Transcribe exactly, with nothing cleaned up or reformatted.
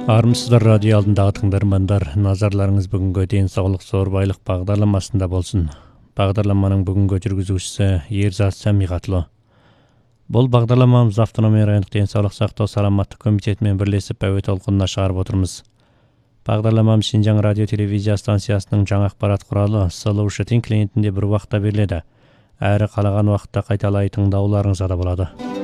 Армысыздар радио алдындағы тыңдармандар, назарларыңыз бүгінгі денсаулық зор байлық бағдарламасында болсын. Бағдарламаның бүгінгі жүргізушісі Ерзат Сәмиғатлы. Бұл бағдарламамыз автономия райондық денсаулық сақтау саламаттық комитетімен бірлесіп әуе толқынына шығарып отырмыз. Бағдарламамыз Шинжаң радио телевизия станциясының жаңа ақпарат құралы Слушатель клиентінде бір уақытта беріледі. Әрі қалаған уақытта қайталай тыңдауларыңызға да болады.